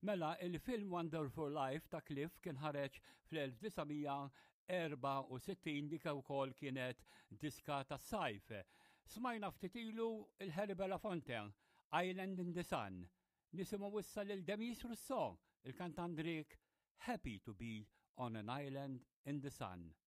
Mela, il-film Wonderful Life ta' Cliff kien ħareġ fl-1964 dika wkoll kienet diska ta' sajf. Smajna ftit ilu il-Harry Belafonte, Island in the Sun. Nisimgħu issa lil Demis Rousseau, il-kantant Drake, Happy to be on an island in the sun.